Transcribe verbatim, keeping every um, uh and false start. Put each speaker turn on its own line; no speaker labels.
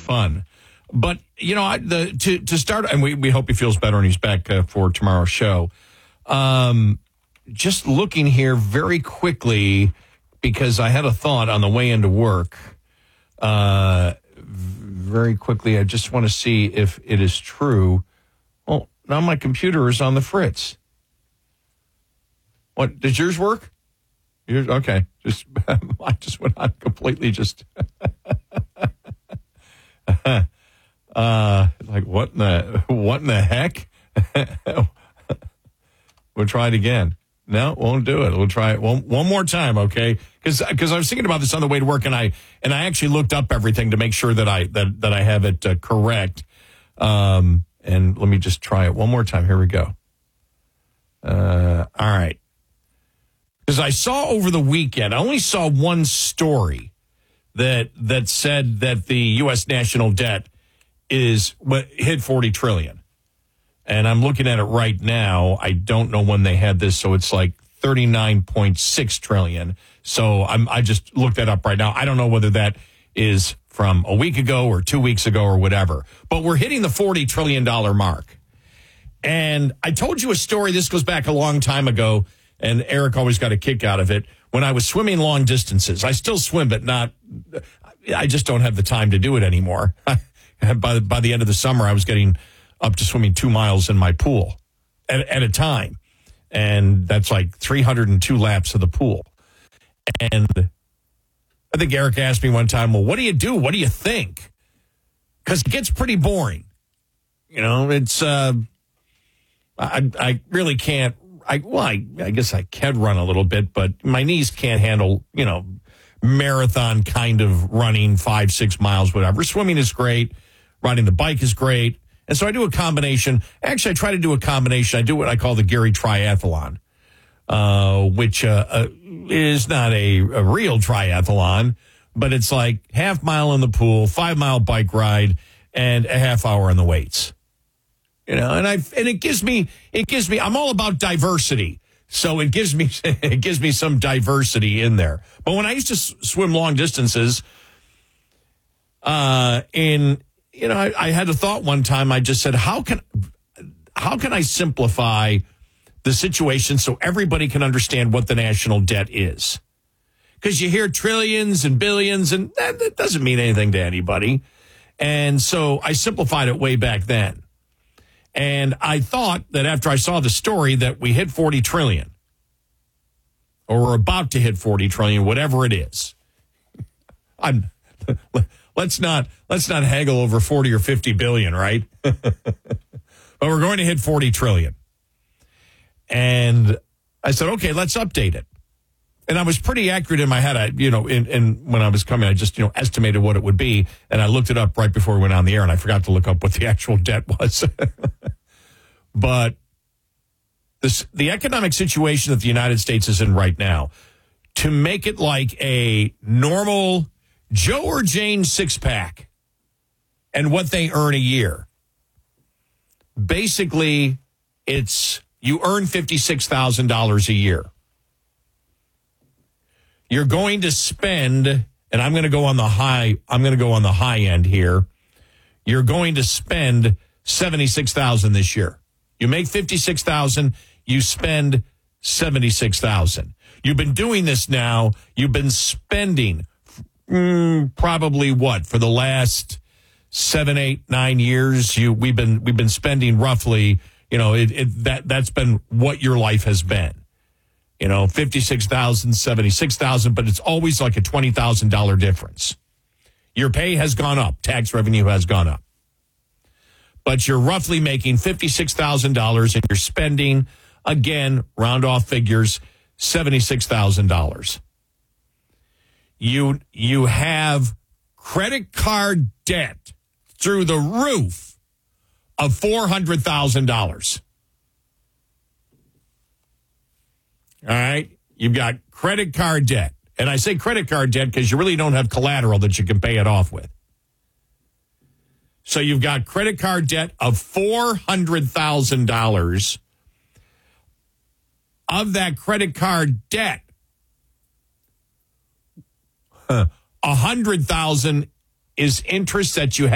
fun. But, you know, I, the to, to start, and we, we hope he feels better and he's back uh, for tomorrow's show. Um, just looking here very quickly, because I had a thought on the way into work. Uh, very quickly, I just want to see if it is true. Oh, now my computer is on the fritz. What, does yours work? Yours, okay. Just I just went on completely just uh like what in the what in the heck? We'll try it again. No, won't do it. We'll try it one one more time, okay? Because because I was thinking about this on the way to work, and I and I actually looked up everything to make sure that I that that I have it uh, correct. Um, and let me just try it one more time. Here we go. Uh, all right. Because I saw over the weekend, I only saw one story that that said that the U S national debt is hit forty trillion. And I'm looking at it right now. I don't know when they had this, so it's like thirty-nine point six trillion. So I'm I just looked that up right now. I don't know whether that is from a week ago or two weeks ago or whatever. But we're hitting the forty trillion dollars mark. And I told you a story. This goes back a long time ago. And Eric always got a kick out of it. When I was swimming long distances, I still swim, but not, I just don't have the time to do it anymore. by, by the end of the summer, I was getting up to swimming two miles in my pool at, at a time. And that's like three hundred two laps of the pool. And I think Eric asked me one time, well, what do you do? What do you think? Because it gets pretty boring. You know, it's, uh, I, I really can't. I, well, I, I guess I can run a little bit, but my knees can't handle, you know, marathon kind of running, five, six miles, whatever. Swimming is great. Riding the bike is great. And so I do a combination. Actually, I try to do a combination. I do what I call the Gary Triathlon, uh, which uh, uh, is not a, a real triathlon, but it's like half mile in the pool, five mile bike ride, and a half hour on the weights. You know, and I and it gives me it gives me I'm all about diversity, so it gives me it gives me some diversity in there. But when I used to s- swim long distances, uh, in you know, I, I had a thought one time. I just said, how can how can I simplify the situation so everybody can understand what the national debt is? Because you hear trillions and billions, and that, that doesn't mean anything to anybody. And so I simplified it way back then. And I thought that after I saw the story that we hit forty trillion, or we're about to hit forty trillion, whatever it is. I'm let's not let's not haggle over forty or fifty billion, right? But we're going to hit forty trillion. And I said, okay, let's update it. And I was pretty accurate in my head. I, you know, in, in when I was coming, I just, you know, estimated what it would be. And I looked it up right before we went on the air, and I forgot to look up what the actual debt was. But this, the economic situation that the United States is in right now, to make it like a normal Joe or Jane six-pack and what they earn a year, basically, it's you earn fifty-six thousand dollars a year. You're going to spend, and I'm going to go on the high, I'm going to go on the high end here. You're going to spend seventy-six thousand dollars this year. You make fifty-six thousand dollars, you spend seventy-six thousand dollars. You've been doing this now. You've been spending mm, probably what for the last seven, eight, nine years. You we've been we've been spending roughly. You know it, it that that's been what your life has been. You know, fifty-six thousand, seventy-six thousand, but it's always like a twenty thousand dollars difference. Your pay has gone up. Tax revenue has gone up. But you're roughly making fifty-six thousand dollars and you're spending, again, round off figures, seventy-six thousand dollars. You, you have credit card debt through the roof of four hundred thousand dollars. All right. You've got credit card debt. And I say credit card debt because you really don't have collateral that you can pay it off with. So you've got credit card debt of four hundred thousand dollars. Of that credit card debt, one hundred thousand dollars is interest that you have.